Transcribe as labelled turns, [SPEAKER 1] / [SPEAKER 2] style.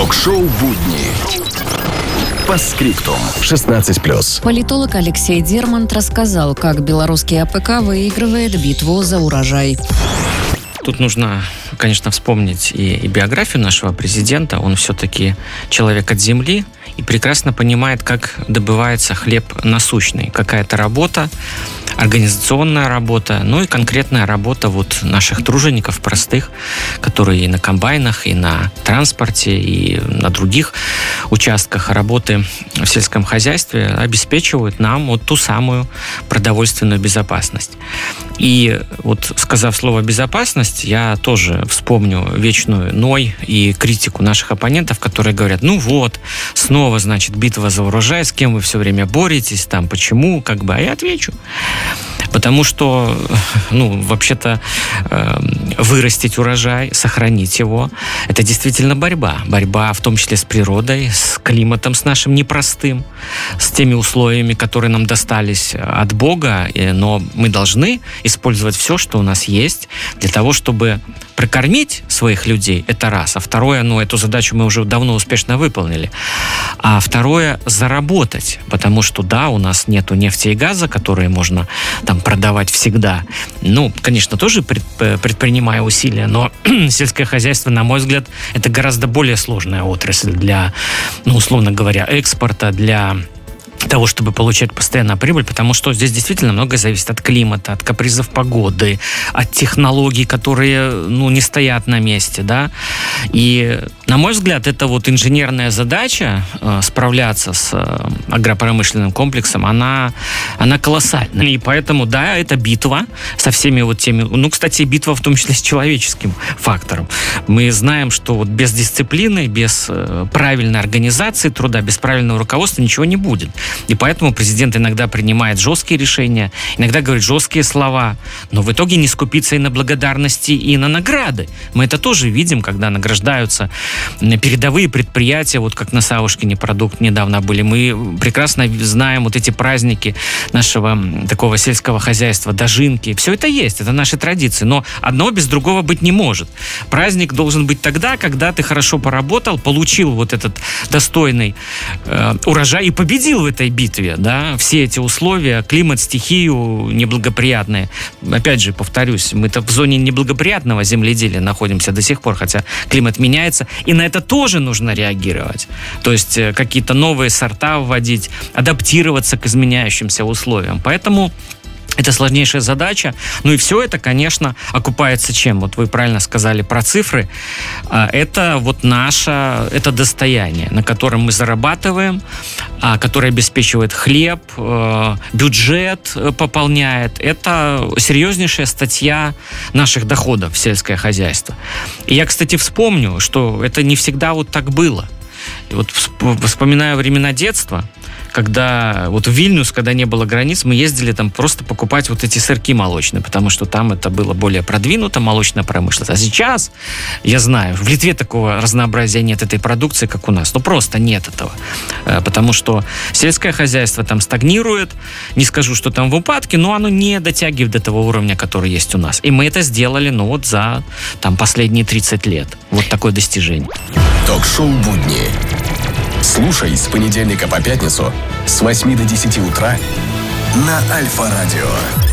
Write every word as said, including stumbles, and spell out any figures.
[SPEAKER 1] Ток-шоу «Будни». По скриптум. шестнадцать плюс.
[SPEAKER 2] Политолог Алексей Дермант рассказал, как белорусский АПК выигрывает битву за урожай.
[SPEAKER 3] Тут нужно, конечно, вспомнить и, и биографию нашего президента. Он все-таки человек от земли и прекрасно понимает, как добывается хлеб насущный. Какая-то работа, организационная работа, ну и конкретная работа вот наших тружеников простых, которые и на комбайнах, и на транспорте, и на других участках работы в сельском хозяйстве обеспечивают нам вот ту самую продовольственную безопасность. И вот, сказав слово «безопасность», я тоже вспомню вечную ной и критику наших оппонентов, которые говорят: ну вот, снова, значит, битва за урожай, с кем вы все время боретесь, там, почему, как бы, а я отвечу. Потому что, ну, вообще-то, э, вырастить урожай, сохранить его, это действительно борьба. Борьба в том числе с природой, с климатом, с нашим непростым, с теми условиями, которые нам достались от Бога, но мы должны использовать все, что у нас есть, для того, чтобы прокормить своих людей, это раз. А второе, ну, эту задачу мы уже давно успешно выполнили. А второе, заработать. Потому что, да, у нас нету нефти и газа, которые можно там продавать всегда. Ну, конечно, тоже предпринимая усилия, но сельское хозяйство, на мой взгляд, это гораздо более сложная отрасль для, ну, условно говоря, экспорта, для того, чтобы получать постоянную прибыль, потому что здесь действительно многое зависит от климата, от капризов погоды, от технологий, которые, ну, не стоят на месте, да. И, на мой взгляд, это вот инженерная задача э, справляться с э, агропромышленным комплексом, она, она колоссальна. И поэтому, да, это битва со всеми вот теми... Ну, кстати, битва в том числе с человеческим фактором. Мы знаем, что вот без дисциплины, без э, правильной организации труда, без правильного руководства ничего не будет. И поэтому президент иногда принимает жесткие решения, иногда говорит жесткие слова, но в итоге не скупится и на благодарности, и на награды. Мы это тоже видим, когда награждаются передовые предприятия, вот как на Савушкине продукт недавно были. Мы прекрасно знаем вот эти праздники нашего такого сельского хозяйства, дожинки. Все это есть, это наши традиции, но одно без другого быть не может. Праздник должен быть тогда, когда ты хорошо поработал, получил вот этот достойный э, урожай и победил в этой битве, да, все эти условия, климат, стихию неблагоприятные. Опять же, повторюсь, мы-то в зоне неблагоприятного земледелия находимся до сих пор, хотя климат меняется, и на это тоже нужно реагировать. То есть какие-то новые сорта вводить, адаптироваться к изменяющимся условиям. Поэтому это сложнейшая задача. Ну и все это, конечно, окупается чем? Вот вы правильно сказали про цифры. Это вот наше, это достояние, на котором мы зарабатываем, которое обеспечивает хлеб, бюджет пополняет. Это серьезнейшая статья наших доходов в сельское хозяйство. И я, кстати, вспомню, что это не всегда вот так было. И вот вспоминаю времена детства, когда вот в Вильнюс, когда не было границ, мы ездили там просто покупать вот эти сырки молочные, потому что там это было более продвинуто, молочная промышленность. А сейчас, я знаю, в Литве такого разнообразия нет этой продукции, как у нас. Ну, просто нет этого. Потому что сельское хозяйство там стагнирует, не скажу, что там в упадке, но оно не дотягивает до того уровня, который есть у нас. И мы это сделали, ну, вот за там последние тридцать лет. Вот такое достижение.
[SPEAKER 1] Ток-шоу «Будни». Слушай с понедельника по пятницу с восьми до десяти утра на Альфа-радио.